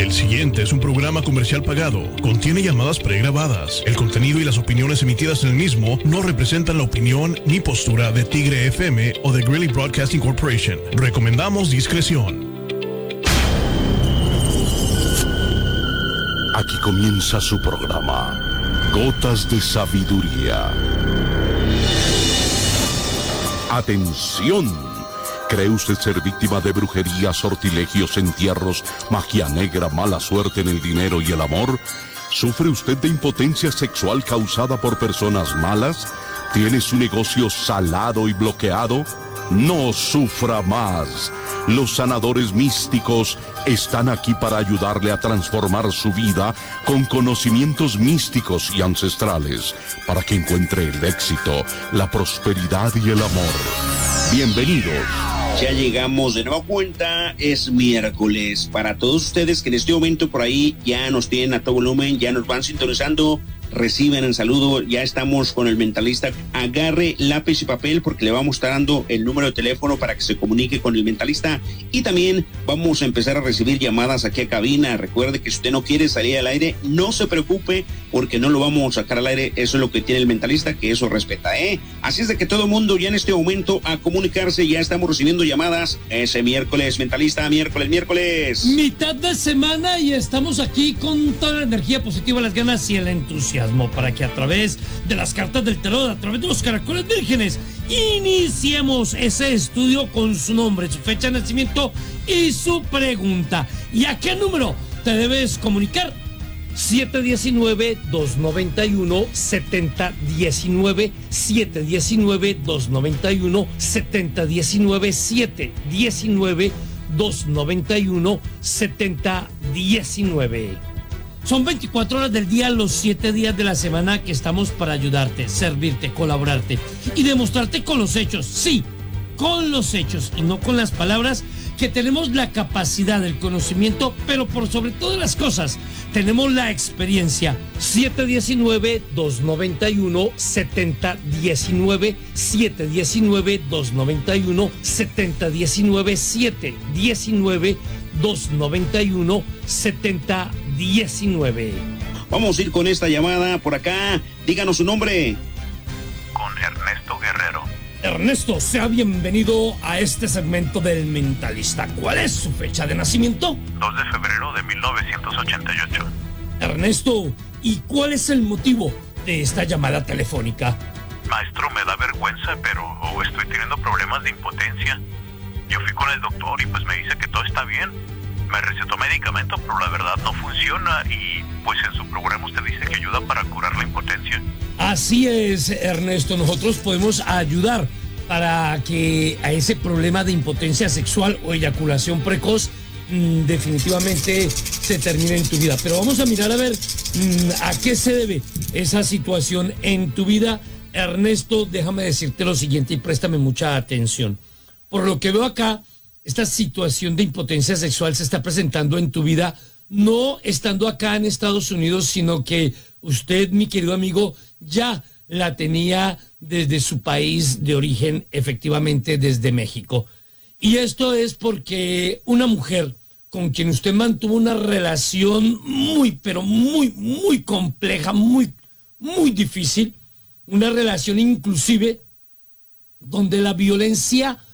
El siguiente es un programa comercial pagado. Contiene llamadas pregrabadas. El contenido y las opiniones emitidas en el mismo no representan la opinión ni postura de Tigre FM o de Greeley Broadcasting Corporation. Recomendamos discreción. Aquí comienza su programa, Gotas de Sabiduría. ¡Atención! ¿Cree usted ser víctima de brujería, sortilegios, entierros, magia negra, mala suerte en el dinero y el amor? ¿Sufre usted de impotencia sexual causada por personas malas? ¿Tiene su negocio salado y bloqueado? No sufra más. Los sanadores místicos están aquí para ayudarle a transformar su vida con conocimientos místicos y ancestrales, para que encuentre el éxito, la prosperidad y el amor. Bienvenidos. Ya llegamos de nueva cuenta, es miércoles. Para todos ustedes que en este momento por ahí ya nos tienen a todo volumen, ya nos van sintonizando, reciben el saludo, ya estamos con el mentalista. Agarre lápiz y papel porque le vamos a estar dando el número de teléfono para que se comunique con el mentalista, y también vamos a empezar a recibir llamadas aquí a cabina. Recuerde que si usted no quiere salir al aire, no se preocupe porque no lo vamos a sacar al aire. Eso es lo que tiene el mentalista, que eso respeta, Así es de que todo el mundo ya en este momento a comunicarse, ya estamos recibiendo llamadas. Ese miércoles, mentalista, miércoles. Mitad de semana y estamos aquí con toda la energía positiva, las ganas y el entusiasmo para que a través de las cartas del tarot, a través de los caracoles vírgenes, iniciemos ese estudio con su nombre, su fecha de nacimiento y su pregunta. ¿Y a qué número te debes comunicar? 719-291-7019, 719-291-7019, 719-291-7019. Son 24 horas del día, los 7 días de la semana que estamos para ayudarte, servirte, colaborarte y demostrarte con los hechos, sí, con los hechos y no con las palabras, que tenemos la capacidad, el conocimiento, pero por sobre todas las cosas, tenemos la experiencia. 719-291-7019, 719-291-7019, 719-291-7019. Vamos a ir con esta llamada por acá. Díganos su nombre. Con Ernesto Guerrero. Ernesto, sea bienvenido a este segmento del mentalista. ¿Cuál es su fecha de nacimiento? 2 de febrero de 1988. Ernesto, ¿y cuál es el motivo de esta llamada telefónica? Maestro, me da vergüenza, pero estoy teniendo problemas de impotencia. Yo fui con el doctor y pues me dice que todo está bien. Me recetó medicamento, pero la verdad no funciona, y pues en su programa usted dice que ayuda para curar la impotencia. Así es, Ernesto, nosotros podemos ayudar para que a ese problema de impotencia sexual o eyaculación precoz definitivamente se termine en tu vida. Pero vamos a mirar a ver a qué se debe esa situación en tu vida. Ernesto, déjame decirte lo siguiente y préstame mucha atención. Por lo que veo acá, esta situación de impotencia sexual se está presentando en tu vida, no estando acá en Estados Unidos, sino que usted, mi querido amigo, ya la tenía desde su país de origen, efectivamente desde México. Y esto es porque una mujer con quien usted mantuvo una relación muy, pero muy compleja, muy difícil, una relación inclusive donde la violencia